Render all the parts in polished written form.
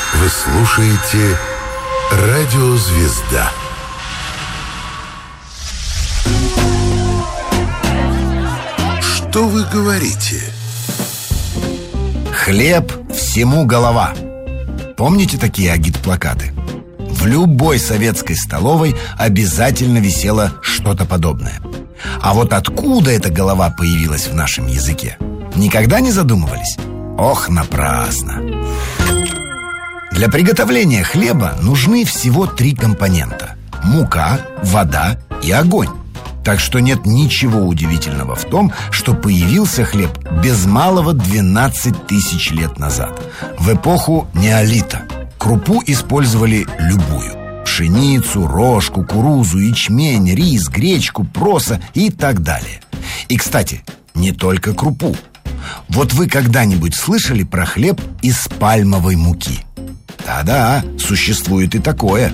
Вы слушаете «Радио Звезда». Что вы говорите? Хлеб всему голова. Помните такие агитплакаты? В любой советской столовой обязательно висело что-то подобное. А вот откуда эта голова появилась в нашем языке? Никогда не задумывались? Ох, напрасно! Для приготовления хлеба нужны всего 3 компонента: мука, вода и огонь. Так что нет ничего удивительного в том, что появился хлеб без малого 12 тысяч лет назад, в эпоху неолита. Крупу использовали любую: пшеницу, рожь, кукурузу, ячмень, рис, гречку, проса и так далее. И, кстати, не только крупу. Вот вы когда-нибудь слышали про хлеб из пальмовой муки? Да-да, существует и такое.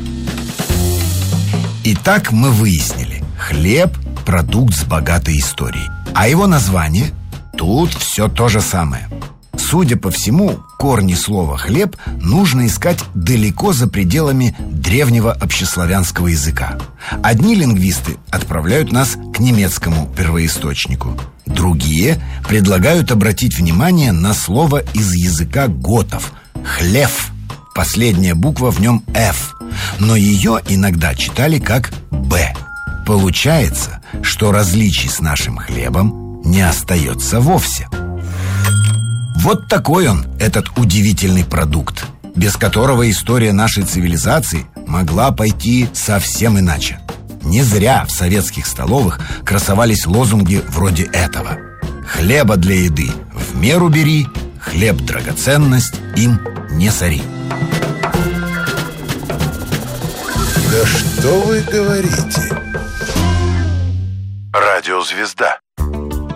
Итак, мы выяснили: хлеб – продукт с богатой историей. А его название? Тут все то же самое. Судя по всему, корни слова «хлеб» нужно искать далеко за пределами древнего общеславянского языка. Одни лингвисты отправляют нас к немецкому первоисточнику. Другие предлагают обратить внимание на слово из языка готов – «хлев». Последняя буква в нем «Ф», но ее иногда читали как «Б». Получается, что различий с нашим хлебом не остается вовсе. Вот такой он, этот удивительный продукт, без которого история нашей цивилизации могла пойти совсем иначе. Не зря в советских столовых красовались лозунги вроде этого: «Хлеба для еды в меру бери, хлеб – драгоценность, им не сори». Да что вы говорите? Радио Звезда.